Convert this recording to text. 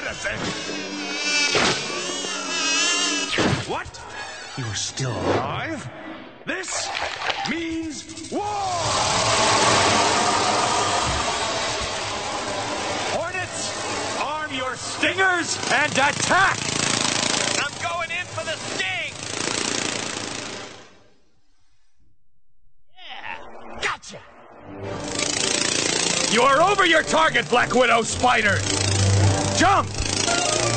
citizen! What? You're still alive? This means war! Hornets, arm your stingers and attack! I'm going in for the sting! Yeah, gotcha! You are over your target, Black Widow spiders! Jump!